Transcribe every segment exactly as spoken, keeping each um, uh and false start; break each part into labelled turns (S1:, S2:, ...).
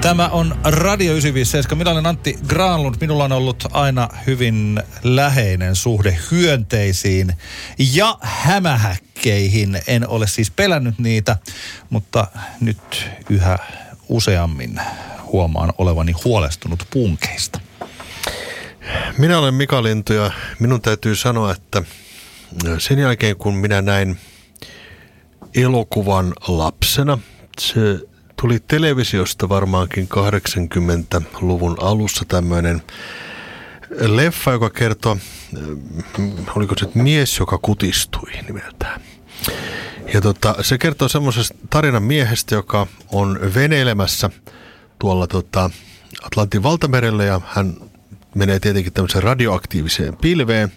S1: Tämä on Radio yhdeksänsataaviisikymmentäseitsemän. Minä olen Antti Granlund. Minulla on ollut aina hyvin läheinen suhde hyönteisiin ja hämähäkkeihin. En ole siis pelännyt niitä, mutta nyt yhä useammin huomaan olevani huolestunut punkeista.
S2: Minä olen Mika Lintu ja minun täytyy sanoa, että sen jälkeen kun minä näin elokuvan lapsena, se tuli televisiosta varmaankin kahdeksankymmentäluvun alussa tämmöinen leffa, joka kertoo, oliko se mies, joka kutistui nimeltään. Ja tota, se kertoo semmoisesta tarinan miehestä, joka on veneilemässä tuolla tota Atlantin valtamerellä ja hän menee tietenkin tämmöiseen radioaktiiviseen pilveen.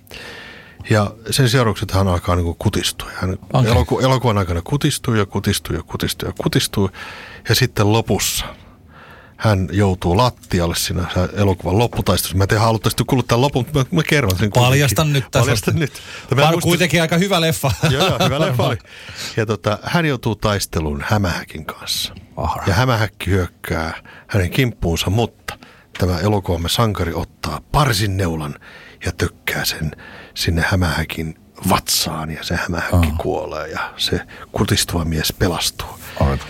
S2: Ja sen seuraukset hän alkaa niin kuin kutistua. Hän okay. eloku- elokuvan aikana kutistuu ja kutistuu ja kutistuu ja kutistuu. Ja sitten lopussa hän joutuu lattialle siinä elokuvan lopputaistelussa. Mä te haluttaisiin kuulla tämän lopun, mutta mä, mä kerron sen.
S1: Paljastan nyt tässä.
S2: Paljastan nyt.
S1: Tämä on kuitenkin aika hyvä leffa.
S2: Joo, joo, hyvä leffa oli. Ja tota, hän joutuu taisteluun hämähäkin kanssa. Right. Ja hämähäkki hyökkää hänen kimppuunsa, mutta tämä elokuvamme sankari ottaa parsinneulan ja tökkää sen sinne hämähäkin vatsaan ja se hämähäkki oh. kuolee ja se kutistuva mies pelastuu. Oh.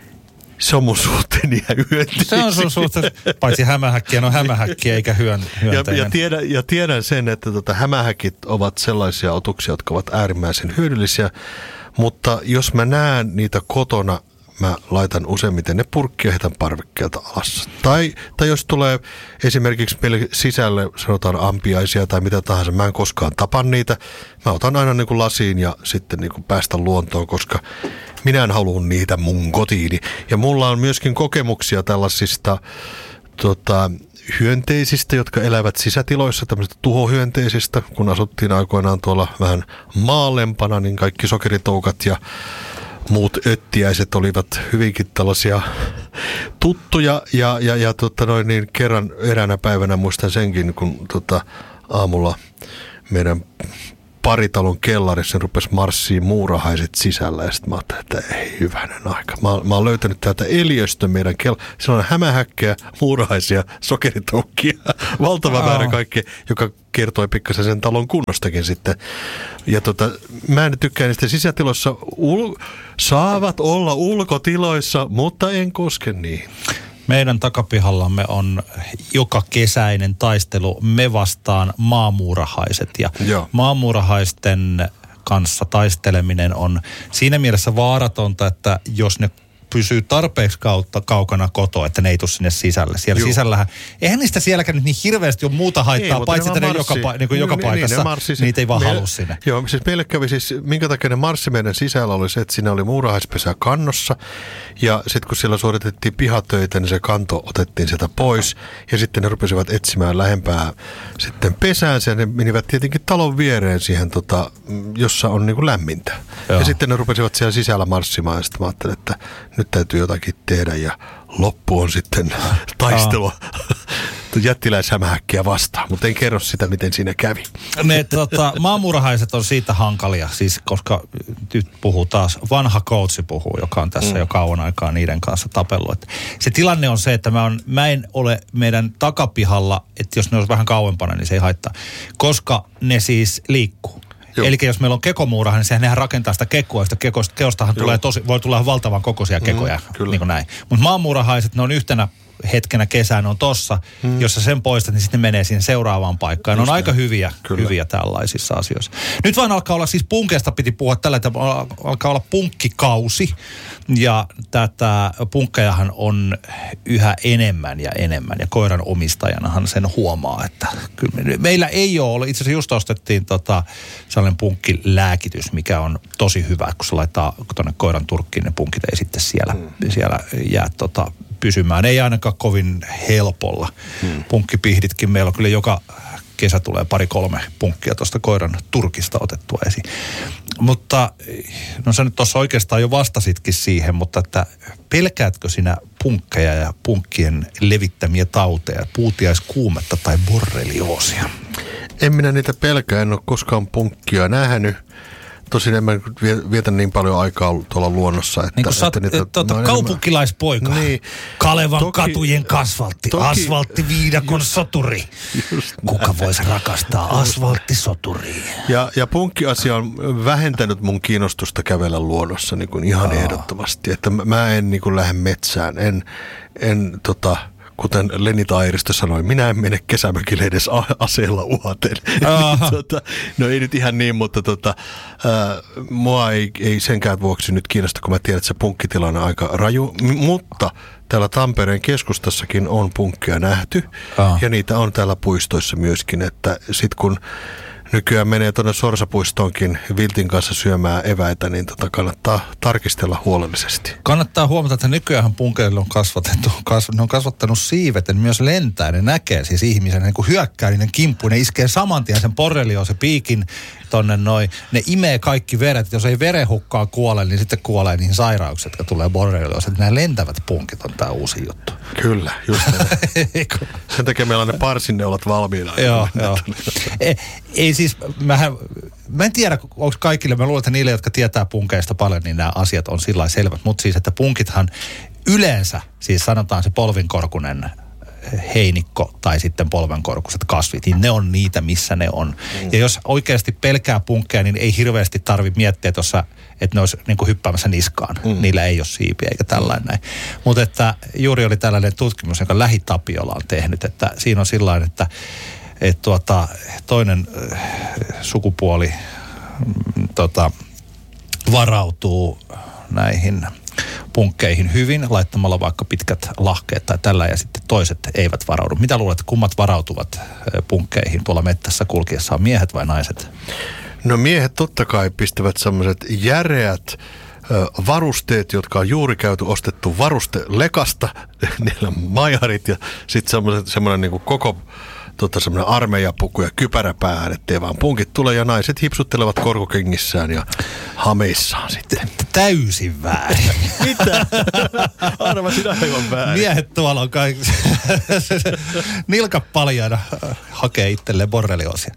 S2: Se on mun suhteeni ja hyönteisiin.
S1: Se on sun suhteeni, paitsi hämähäkkiä, no hämähäkkiä eikä hyön, hyönteinen.
S2: Ja, ja, tiedän, ja tiedän sen, että tota, hämähäkit ovat sellaisia otuksia, jotka ovat äärimmäisen hyödyllisiä, mutta jos mä näen niitä kotona, mä laitan useimmiten ne purkkia heitän parvekkeelta alas. Tai, tai jos tulee esimerkiksi meille sisälle, sanotaan ampiaisia tai mitä tahansa, mä en koskaan tapa niitä. Mä otan aina niin kuin lasiin ja sitten niin kuin päästä luontoon, koska minä en halua niitä mun kotiini. Ja mulla on myöskin kokemuksia tällaisista tota, hyönteisistä, jotka elävät sisätiloissa, tämmöisistä tuhohyönteisistä. Kun asuttiin aikoinaan tuolla vähän maalempana, niin kaikki sokeritoukat ja muut öttiäiset olivat hyvinkin tällaisia tuttuja ja, ja, ja tota noin, niin kerran eräänä päivänä muistan senkin, kun tota, aamulla meidän paritalon kellarissa rupesi marssiin muurahaiset sisällä ja sitten mä ajattelin, että ei hyvänen aika. Mä, mä oon löytänyt täältä eliöstön meidän kellarissa. Siellä on hämähäkkejä, muurahaisia, sokeritoukkia, valtava oh. määrä kaikkea, joka kertoi pikkasen sen talon kunnostakin sitten. Ja tota, mä en tykkää niistä sisätiloissa. Ul- saavat olla ulkotiloissa, mutta en koske niihin.
S1: Meidän takapihallamme on joka kesäinen taistelu me vastaan maamuurahaiset. Ja Joo. maamuurahaisten kanssa taisteleminen on siinä mielessä vaaratonta, että jos ne pysyy tarpeeksi kautta kaukana kotoa, että ne ei tule sinne sisälle. Siellä Juh. sisällähän, eihän niistä sielläkään nyt niin hirveästi ole muuta haittaa, ei, paitsi että ne joka, niin kuin joka niin, paikassa, niin, marssi, niitä ei vaan meille, halua sinne.
S2: Joo, siis meille kävi siis, minkä takia ne marssi meidän sisällä oli se, että siinä oli muurahaispesä kannossa, ja sitten kun siellä suoritettiin pihatöitä, niin se kanto otettiin sieltä pois, ja sitten ne rupesivat etsimään lähempää sitten pesäänsä, ja ne menivät tietenkin talon viereen siihen, tota, jossa on niin kuin lämmintä. Joo. Ja sitten ne rupesivat siellä sisällä marssimaan, ja sitten mä ajattelin, että nyt täytyy jotakin tehdä ja loppu on sitten taistelua jättiläishämähäkkiä vastaan, mutta en kerro sitä, miten siinä kävi.
S1: Ne tota, maamurahaiset on siitä hankalia, siis koska nyt puhuu taas, vanha coachi puhuu, joka on tässä mm. jo kauan aikaa niiden kanssa tapellut. Että se tilanne on se, että mä, on, mä en ole meidän takapihalla, että jos ne olisi vähän kauempana, niin se ei haittaa, koska ne siis liikkuu. Joo. Eli jos meillä on kekomuuraha, niin sehän nehän rakentaa sitä kekkoa. Sitä kekosta, keostahan tulee tosi, voi tulla valtavan kokoisia kekoja, mm, niin kuin näin. Mutta maanmuurahaiset, ne on yhtenä hetkenä kesään, ne on tossa, mm. jossa sen poistat, niin sitten ne menee siihen seuraavaan paikkaan. Ne on aika hyviä, hyviä tällaisissa asioissa. Nyt vaan alkaa olla, siis punkeesta piti puhua tällä, että alkaa olla punkkikausi. Ja tätä punkkejahan on yhä enemmän ja enemmän. Ja koiran omistajanahan sen huomaa, että kyllä meillä ei ole ollut. Itse asiassa just ostettiin tota, sellainen punkkilääkitys, mikä on tosi hyvä, kun se laittaa tuonne koiran turkkiin, ne punkit ei sitten siellä, mm. siellä jää tota, pysymään. Ei ainakaan kovin helpolla. Hmm. Punkkipihditkin meillä on kyllä joka kesä tulee pari-kolme punkkia tuosta koiran turkista otettua esiin. Mutta, no sä nyt tuossa oikeastaan jo vastasitkin siihen, mutta että pelkäätkö sinä punkkeja ja punkkien levittämiä tauteja, puutiaiskuumetta tai borrelioosia?
S2: En minä niitä pelkää, en ole koskaan punkkia nähnyt. tosin en mä vietä niin paljon aikaa tuolla luonnossa. Että,
S1: niin kuin sä oot tuota, kaupunkilaispoika. Niin. Kalevan toki, katujen kasvaltti, toki, asfalttiviidakon soturi. Kuka
S2: näin.
S1: Voisi rakastaa asfalttisoturia?
S2: Ja, ja punkkiasia on vähentänyt mun kiinnostusta kävellä luonnossa niin kuin ihan oh. ehdottomasti. Että mä en niin kuin lähde metsään, en, en tota... Kuten Leni Tairistö sanoi, minä en mene kesämökille edes aseella uhaten. tota, no ei nyt ihan niin, mutta tota, ää, mua ei, ei senkään vuoksi nyt kiinnosta, kun mä tiedän, että se punkkitilanne on aika raju. M- mutta täällä Tampereen keskustassakin on punkkia nähty Aa. ja niitä on täällä puistoissa myöskin. Että sit kun nykyään menee tuonne Sorsapuistoonkin Viltin kanssa syömään eväitä, niin tota kannattaa tarkistella huolellisesti.
S1: Kannattaa huomata, että nykyään punkeille on kasvatettu, kasv, ne on kasvattanut siivet, ja myös lentää, ne näkee siis ihmisen, ne kun hyökkää niiden kimppuun, ne iskee saman tien sen borrelioon, se piikin tonne noin, ne imee kaikki veret, jos ei verenhukkaa kuole, niin sitten kuolee niihin sairauksiin, jotka tulee borrelioon, että nämä lentävät punkit on tää uusi juttu.
S2: Kyllä, just näin. Sen takia meillä on ne parsinneulat valmiina.
S1: Joo, joo. Ei, ei siis, mähän, mä en tiedä, onko kaikille, mä luulen, että niille, jotka tietää punkeista paljon, niin nämä asiat on sillä lailla selvät. Mutta siis, että punkithan yleensä, siis sanotaan se polvinkorkunen heinikko tai sitten polvenkorkuiset kasvit, niin ne on niitä, missä ne on. Mm. Ja jos oikeasti pelkää punkkeja, niin ei hirveästi tarvitse miettiä tuossa, että ne olisi niin kuin hyppäämässä niskaan. Mm. Niillä ei ole siipiä eikä tällainen näin. Mutta että juuri oli tällainen tutkimus, joka Lähi-Tapiola on tehnyt, että siinä on sillain, että että tuota, toinen äh, sukupuoli mm, tota, varautuu näihin punkkeihin hyvin, laittamalla vaikka pitkät lahkeet tai tällä, ja sitten toiset eivät varaudu. Mitä luulet, kummat varautuvat äh, punkkeihin tuolla mettässä kulkiessaan, miehet vai naiset?
S2: No miehet totta kai pistävät sellaiset järeät varusteet, jotka on juuri käyty ostettu varustelekasta, niillä majarit ja sitten semmoinen niin kuin koko tota, semmoinen armeijapuku ja kypärä päähän, ettei vaan punkit tule, ja naiset hipsuttelevat korkokengissään ja hameissaan sitten.
S1: Täysin väärin.
S2: Mitä? Arvasin aivan väärin.
S1: Miehet tuolla on kaikki nilkat paljaana hakee itselleen borrelioosia.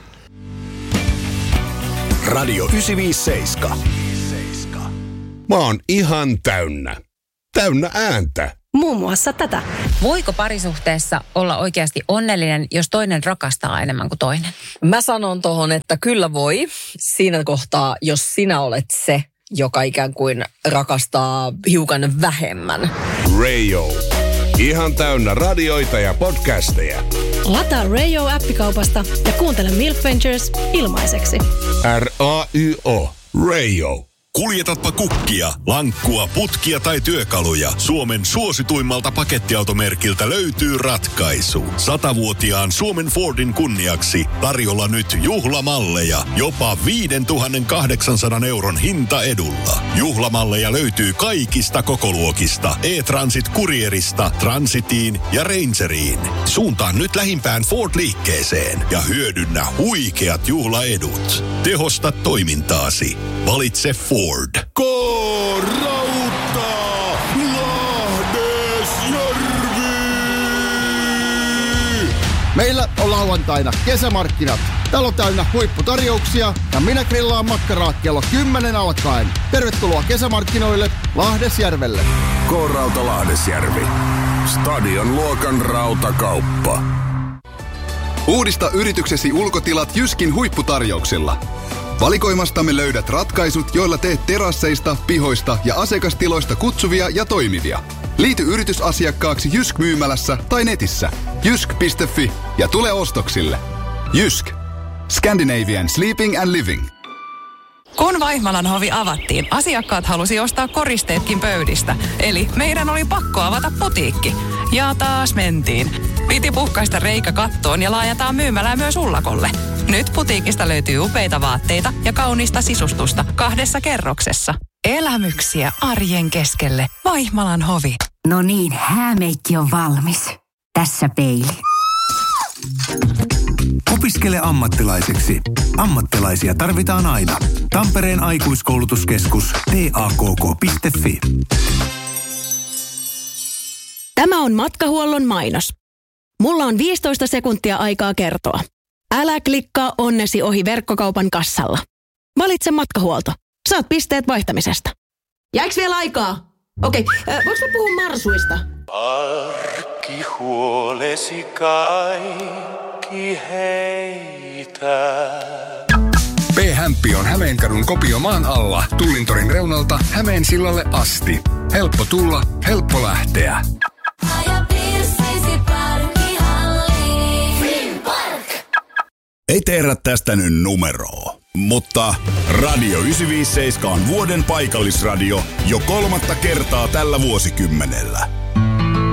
S3: Radio yhdeksänsataaviisikymmentäseitsemän. Mä oon ihan täynnä. Täynnä ääntä.
S4: Muun muassa tätä.
S5: Voiko parisuhteessa olla oikeasti onnellinen, jos toinen rakastaa enemmän kuin toinen?
S4: Mä sanon tohon, että kyllä voi. Siinä kohtaa, jos sinä olet se, joka ikään kuin rakastaa hiukan vähemmän.
S3: Radio. Ihan täynnä radioita ja podcasteja.
S6: Lataa Radio-appikaupasta ja kuuntele Milk Ventures ilmaiseksi.
S3: R A Y O. Radio.
S7: Kuljetatpa kukkia, lankkua, putkia tai työkaluja. Suomen suosituimmalta pakettiautomerkiltä löytyy ratkaisu. Satavuotiaan Suomen Fordin kunniaksi tarjolla nyt juhlamalleja. Jopa viisituhattakahdeksansataa euron hintaedulla. Juhlamalleja löytyy kaikista kokoluokista. E-Transit Courierista, Transitiin ja Rangeriin. Suuntaan nyt lähimpään Ford-liikkeeseen ja hyödynnä huikeat juhlaedut. Tehosta toimintaasi. Valitse Ford.
S3: K-Rauta! Lahdesjärvi!
S8: Meillä on lauantaina kesämarkkinat. Talo täynnä huipputarjouksia ja minä grillaan makkaraa kello kymmenen alkaen. Tervetuloa kesämarkkinoille Lahdesjärvelle.
S3: K-Rauta Lahdesjärvi. Stadion luokan rautakauppa.
S9: Uudista yrityksesi ulkotilat Jyskin huipputarjouksilla. Valikoimastamme löydät ratkaisut, joilla teet terasseista, pihoista ja asiakastiloista kutsuvia ja toimivia. Liity yritysasiakkaaksi Jysk-myymälässä tai netissä jysk piste fi ja tule ostoksille. Jysk. Scandinavian Sleeping and Living.
S10: Kun Vaihmalan hovi avattiin, asiakkaat halusi ostaa koristeetkin pöydistä. Eli meidän oli pakko avata putiikki. Ja taas mentiin. Piti puhkaista reikä kattoon ja laajentaa myymälää myös ullakolle. Nyt putiikista löytyy upeita vaatteita ja kaunista sisustusta kahdessa kerroksessa. Elämyksiä arjen keskelle. Vaihmalan hovi.
S11: No niin, häämeikki on valmis. Tässä peili.
S12: Opiskele ammattilaiseksi. Ammattilaisia tarvitaan aina. Tampereen aikuiskoulutuskeskus T A K K piste fi.
S6: Tämä on Matkahuollon mainos. Mulla on viisitoista sekuntia aikaa kertoa. Älä klikkaa onnesi ohi verkkokaupan kassalla. Valitse matkahuolto. Saat pisteet vaihtamisesta.
S13: Jääks vielä aikaa? Okei, äh, voinko mä puhua marsuista?
S14: Arkki huolesi kaikki heitä.
S15: P-Hämppi on Hämeenkadun Kopiomaan alla Tullintorin reunalta Hämeensillalle asti. Helppo tulla, helppo lähteä.
S7: Ei tehdä tästä nyt numeroa, mutta Radio yhdeksänsataaviisikymmentäseitsemän on vuoden paikallisradio jo kolmatta kertaa tällä vuosikymmenellä.